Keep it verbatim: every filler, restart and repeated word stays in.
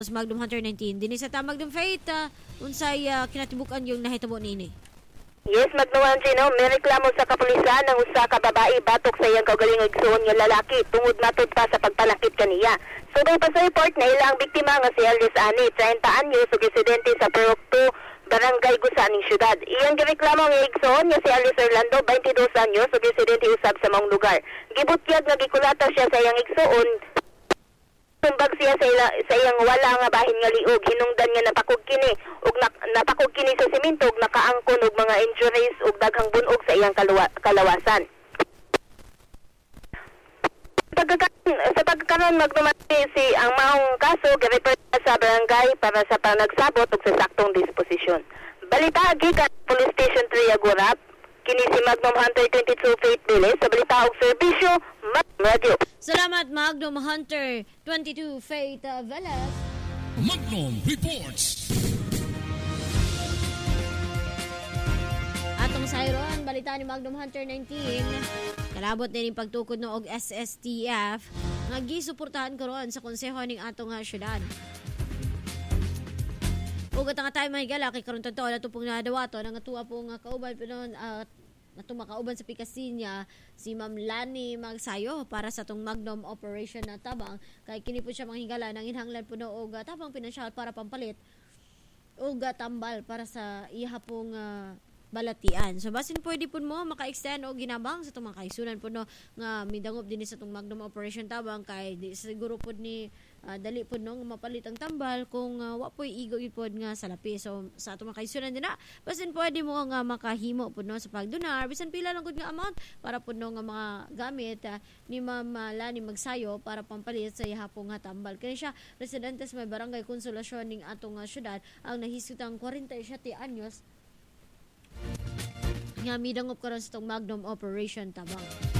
Magnum Hunter nineteen. Dini sa ta Magnum Faith, uh, unsay uh, kinatibukan yung nahitabo nini? Yes, Magnum Hunter, no? May reklamo sa kapulisan ng usa ka babae batok sa iyang kaugaling igsoon nga lalaki tungod matod pa sa pagpalakip kaniya. So by pa sa report na ilang biktima nga si Aldis Ani, thirty anyos, ug residente sa Purok two, Barangay Gusaning Syudad. Iyang gireklamo nga igsoon nga si Aldis Orlando, twenty-two anyos, ug residente usab sa maong lugar. Gibutyag nga gikulata siya sa iyang igsoon tumbag siya sa, ila, sa iyang wala nga bahin nga liog, hinungdan nga napakog kini ug na, napakog kini sa semento ug nakaangkon og mga injuries ug daghang bunog sa iyang kalawa, kalawasan. Sa pagkakaroon magdumati si ang maong kaso gi-refer sa barangay para sa panagsabot ug sa saktong disposisyon. Balita gikan Police Station three Agurap, kini si Magnum Hunter twenty-two Faith Biles sa balita ug serbisyo Magnum Radio. Salamat Magnum Hunter twenty-two Faith uh, Velas. Magnum Reports. Atong sayron balita ni Magnum Hunter nineteen. Kalabot din yung pagtukod no og S S T F nga gisuportahan karon sa konseho ning atong uh, syudad. Ug nga tayo mahigala kay karon tadto nato pong nadawato nga tuwa pong uh, kauban pinon at uh, nato makauban sa Pikasinya si Ma'am Lani Magsayo para sa tong Magnum Operation na tabang kay kini po siya manghigala nang inhanglan puno og uh, tabang pinansyal para pampalit ug uh, tambal para sa iha pong uh, balatian. So basin pwede po mo maka-extend o ginabang sa itong mga kaisunan po no nga midangop din sa itong Magnum Operation tabang kay di, siguro po ni uh, dali po no mapalit ang tambal kung uh, wapoy igo ipod nga sa lapi. So sa itong mga kaisunan din na basin pwede mo nga makahimo po no sa pagdonar bisan pila lang gud nga amount para po no nga mga gamit uh, ni Ma'am uh, Lani Magsayo para pampalit sa ihapong nga tambal. Kaya siya residente sa may barangay Konsolasyon ning atong uh, syudad ang nahisutang forty-seven anyos nga midangop karon sa itong Magnum Operation tabang.